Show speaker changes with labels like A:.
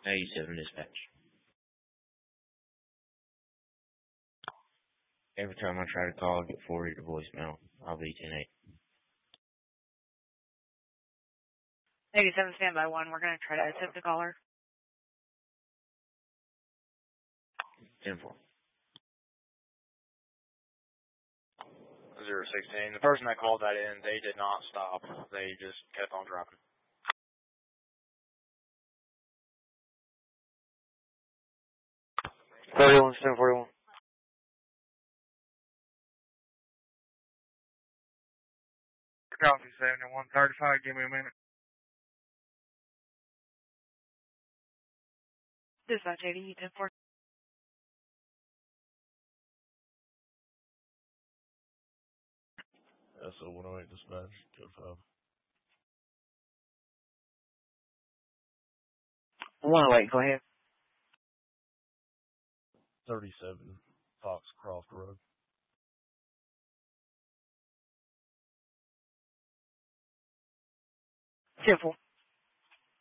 A: 87 dispatch. Every time I try to call, I get forwarded to voicemail. I'll be 10-8.
B: 87 standby 1. We're going to try to attempt the caller.
A: 10-4.
C: 016. The person that called that in, they did not stop. They just kept on driving.
D: Forty-one, 1041.
E: Copy 7135. Give me a minute.
B: Dispatch 80, 10-4.
F: SO 108 dispatch, code 5.
D: 108, go ahead.
F: 37 Foxcroft Road.
B: 10-4.